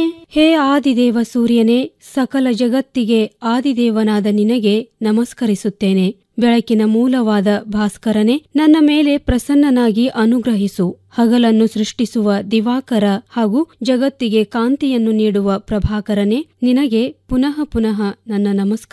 ಹೇ ಆದಿದೇವ ಸೂರ್ಯನೇ, ಸಕಲ ಜಗತ್ತಿಗೆ ಆದಿದೇವನಾದ ನಿನಗೆ ನಮಸ್ಕರಿಸುತ್ತೇನೆ. ಬೆಳಕಿನ ಮೂಲವಾದ ಭಾಸ್ಕರನೇ, ನನ್ನ ಮೇಲೆ ಪ್ರಸನ್ನನಾಗಿ ಅನುಗ್ರಹಿಸು. ಹಗಲನ್ನು ಸೃಷ್ಟಿಸುವ ದಿವಾಕರ ಹಾಗೂ ಜಗತ್ತಿಗೆ ಕಾಂತಿಯನ್ನು ನೀಡುವ ಪ್ರಭಾಕರನೇ, ನಿನಗೆ ಪುನಃ ಪುನಃ ನನ್ನ ನಮಸ್ಕಾರ.